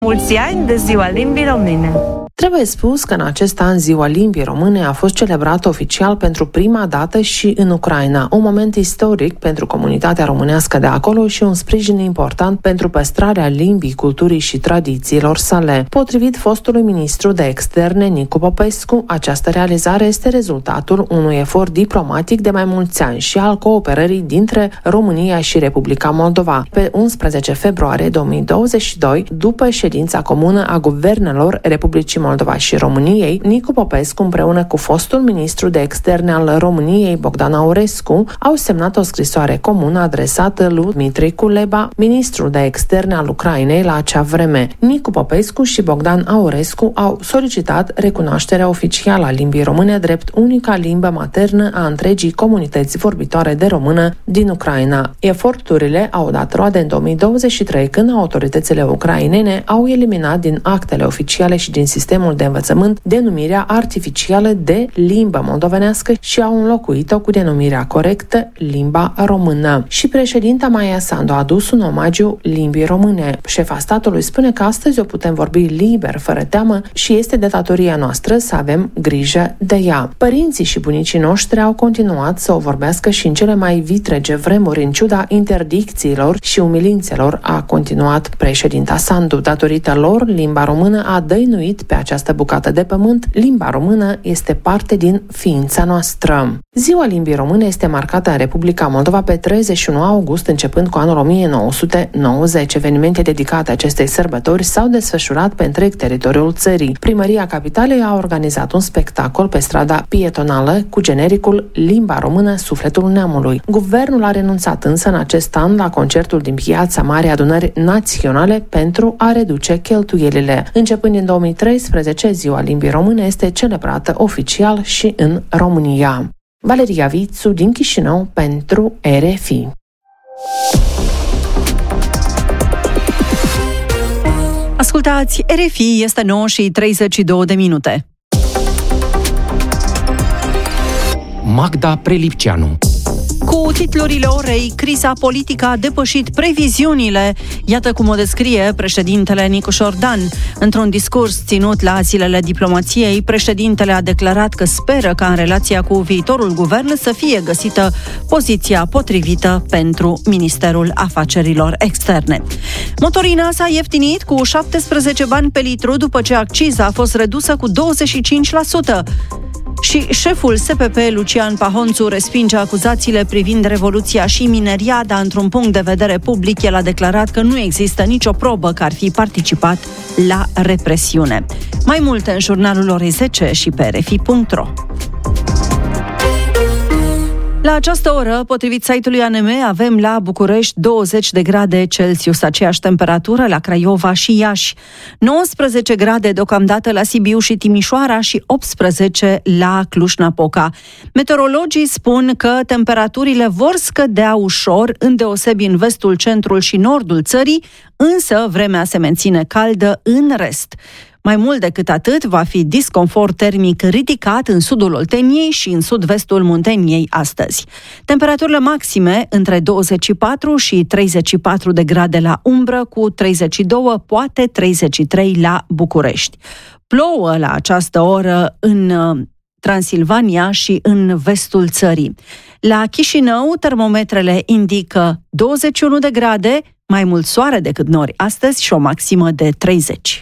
Mulți ani de Ziua Limbii Române! Trebuie spus că în acest an Ziua Limbii Române a fost celebrată oficial pentru prima dată și în Ucraina, un moment istoric pentru comunitatea românească de acolo și un sprijin important pentru păstrarea limbii, culturii și tradițiilor sale. Potrivit fostului ministru de externe Nicu Popescu, această realizare este rezultatul unui efort diplomatic de mai mulți ani și al cooperării dintre România și Republica Moldova. Pe 11 februarie 2022, după ședința comună a guvernelor Republicii Moldova și României, Nicu Popescu împreună cu fostul ministru de externe al României, Bogdan Aurescu, au semnat o scrisoare comună adresată lui Dmitry Kuleba, ministrul de externe al Ucrainei la acea vreme. Nicu Popescu și Bogdan Aurescu au solicitat recunoașterea oficială a limbii române drept unica limbă maternă a întregii comunități vorbitoare de română din Ucraina. Eforturile au dat roade în 2023, când autoritățile ucrainene au eliminat din actele oficiale și din sistemul de învățământ denumirea artificială de limbă moldovenească și au înlocuit-o cu denumirea corectă limba română. Și președinta Maia Sandu a adus un omagiu limbii române. Șefa statului spune că astăzi o putem vorbi liber, fără teamă, și este de datoria noastră să avem grijă de ea. Părinții și bunicii noștri au continuat să o vorbească și în cele mai vitrege vremuri, în ciuda interdicțiilor și umilințelor, a continuat președinta Sandu. Datorită lor, limba română a dăinuit pe această bucată de pământ. Limba română este parte din ființa noastră. Ziua Limbii Române este marcată în Republica Moldova pe 31 august, începând cu anul 1990. Evenimente dedicate acestei sărbători s-au desfășurat pe întreg teritoriul țării. Primăria Capitalei a organizat un spectacol pe strada pietonală cu genericul Limba Română, sufletul neamului. Guvernul a renunțat însă în acest an la concertul din Piața Mare Adunări Naționale pentru a reduce cheltuielile. Începând din 2013, Ziua Limbii Române este celebrată oficial și în România. Valeria Vițu din Chișinău pentru RFI. Ascultați RFI, este 9:32. Magda Prelipceanu. Cu titlurile orei, criza politică a depășit previziunile. Iată cum o descrie președintele Nicușor Dan. Într-un discurs ținut la zilele diplomației, președintele a declarat că speră ca în relația cu viitorul guvern să fie găsită poziția potrivită pentru Ministerul Afacerilor Externe. Motorina s-a ieftinit cu 17 bani pe litru după ce acciza a fost redusă cu 25%. Și șeful SPP, Lucian Pahonțu, respinge acuzațiile privind Revoluția și Mineriada. Într-un punct de vedere public, el a declarat că nu există nicio probă că ar fi participat la represiune. Mai multe în jurnalul orei 10 și pe rfi.ro. La această oră, potrivit site-ului ANM, avem la București 20 de grade Celsius, aceeași temperatură la Craiova și Iași, 19 grade deocamdată la Sibiu și Timișoara și 18 la Cluj-Napoca. Meteorologii spun că temperaturile vor scădea ușor, îndeosebi în vestul, centrul și nordul țării, însă vremea se menține caldă în rest. Mai mult decât atât, va fi disconfort termic ridicat în sudul Olteniei și în sud-vestul Munteniei astăzi. Temperaturile maxime între 24 și 34 de grade la umbră, cu 32, poate 33 la București. Plouă la această oră în Transilvania și în vestul țării. La Chișinău, termometrele indică 21 de grade, mai mult soare decât nori astăzi și o maximă de 30.